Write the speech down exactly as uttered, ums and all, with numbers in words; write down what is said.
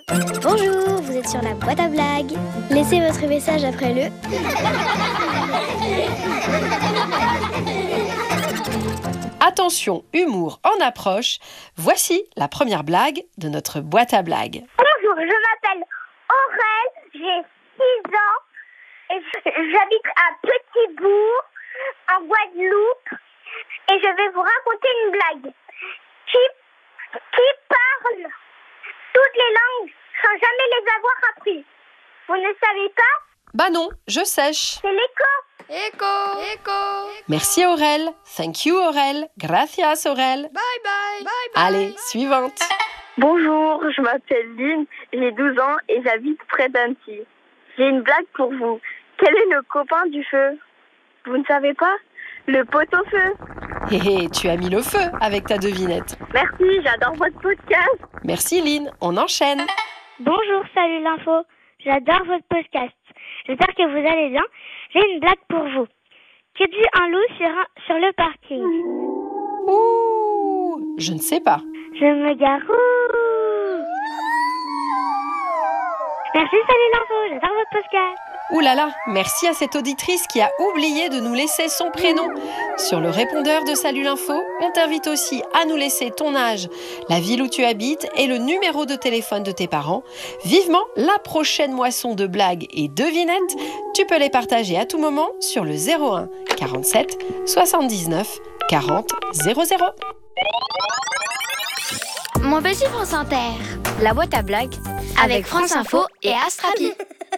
Bonjour, vous êtes sur la boîte à blagues. Laissez votre message après le... Attention, humour en approche. Voici la première blague de notre boîte à blagues. Bonjour, je m'appelle Aurel, j'ai six ans et j'habite à Petit-Bourg, en Guadeloupe, et je vais vous raconter une blague. Qui, qui parle toutes les langues sans jamais les avoir appris? Vous ne savez pas? Bah non, je sèche. C'est l'écho. Écho, écho. Merci Aurel. Thank you Aurel. Gracias Aurel. Bye bye. Bye bye. Allez, suivante. Bonjour, je m'appelle Lynn, j'ai douze ans et j'habite près d'Annecy. J'ai une blague pour vous. Quel est le copain du feu? Vous ne savez pas? Le pot-au-feu. Hé hé, tu as mis le feu avec ta devinette. Merci, j'adore votre podcast. Merci Lynn, on enchaîne. Bonjour, salut l'info. J'adore votre podcast. J'espère que vous allez bien. J'ai une blague pour vous. Que dit un loup sur, un, sur le parking? Ouh, je ne sais pas. Je me gare. Ouh. Merci, salut l'info. J'adore votre podcast. Ouh là là, merci à cette auditrice qui a oublié de nous laisser son prénom. Sur le répondeur de Salut l'info, on t'invite aussi à nous laisser ton âge, la ville où tu habites et le numéro de téléphone de tes parents. Vivement la prochaine moisson de blagues et devinettes. Tu peux les partager à tout moment sur le zéro un quarante-sept soixante-dix-neuf quarante zéro zéro. Mon petit France Inter, la boîte à blagues avec France Info et Astrapi.